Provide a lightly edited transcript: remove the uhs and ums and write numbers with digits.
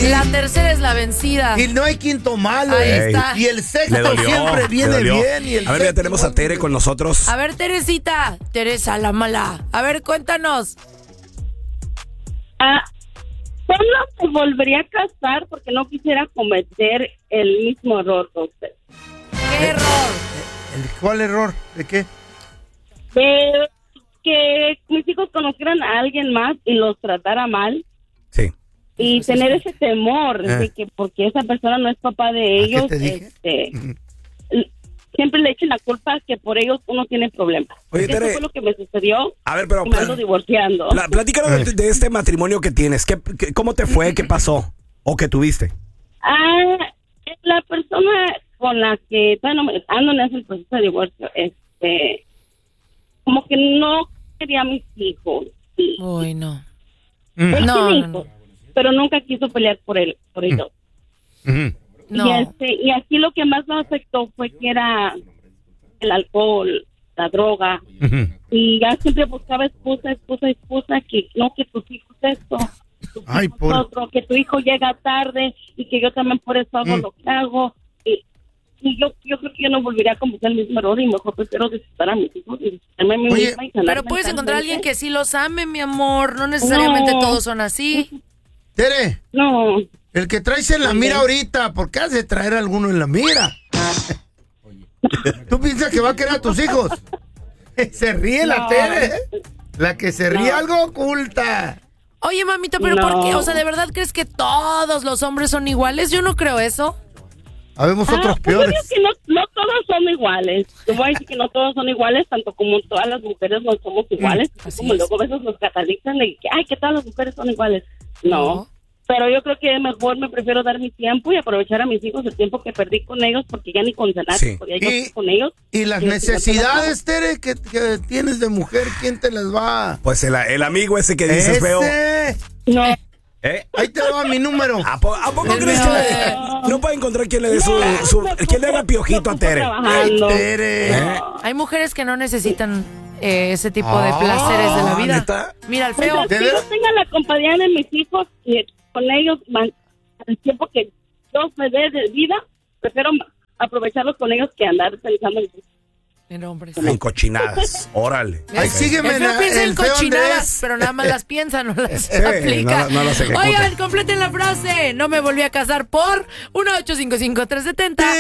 La tercera es la vencida. Y no hay quinto malo. Ahí está. Y el sexto siempre viene bien. Y a ver, ya tenemos a Tere con nosotros. A ver, Teresita. Teresa, la mala. A ver, cuéntanos. Solo me volvería a casar porque no quisiera cometer el mismo error que usted. ¿Qué error? ¿Cuál error? ¿De qué? De que mis hijos conocieran a alguien más y los tratara mal. Sí. Y tener ese temor de que porque esa persona no es papá de ellos, ¿Qué te dije? siempre le echen la culpa que por ellos uno tiene problemas. Oye, Eso Tere, fue lo que me sucedió. A ver, pero Me ando divorciando. platícanos de este matrimonio que tienes. ¿Cómo te fue? ¿Qué pasó? ¿O qué tuviste? La persona con la que ando en ese proceso de divorcio, como que no quería a mis hijos. Uy, no. Él tiene No. hijos, pero nunca quiso pelear por ellos. No. Y aquí lo que más nos afectó fue que era el alcohol, la droga, y ya siempre buscaba excusa, que no, que tus hijos esto, otro, que tu hijo llega tarde y que yo también por eso hago lo que hago, y yo creo que yo no volvería a cometer el mismo error y mejor prefiero disfrutar a mis hijos y disfrutarme a mí misma y Pero puedes encontrar a alguien que sí los ame, mi amor. No necesariamente todos son así. Tere. No. El que traes en la mira ahorita, ¿por qué has de traer a alguno en la mira? ¿Tú piensas que va a querer a tus hijos? Se ríe la Tere. La que se ríe algo oculta. Oye, mamita, ¿pero por qué? O sea, ¿de verdad crees que todos los hombres son iguales? Yo no creo eso. Habemos otros peores. Yo digo que no todos son iguales. Te voy a decir que no todos son iguales, tanto como todas las mujeres no somos iguales. Como luego a veces nos catalizan de que, que todas las mujeres son iguales. No. Pero yo creo que mejor me prefiero dar mi tiempo y aprovechar a mis hijos el tiempo que perdí con ellos, porque ya ni con cenar podía yo con ellos. Y las necesidades, Tere, que tienes de mujer, ¿quién te las va? Pues el amigo ese que dices feo. No. Ahí te va mi número. ¿A poco crees que no puede encontrar quien le dé quien le haga piojito a Tere? Ay, Tere. Hay mujeres que no necesitan ese tipo de placeres de la vida. ¿Neta? Mira, al feo. Que yo tenga la compañía de mis hijos y con ellos el tiempo que Dios me dé de vida, prefiero aprovecharlos con ellos que andar pensando en cochinadas. Órale. Ahí sígueme. El feo piensa en cochinadas, pero nada más las piensa, no las aplica. No las ejecuta. Oigan, completen la frase. No me volví a casar por 1-855-370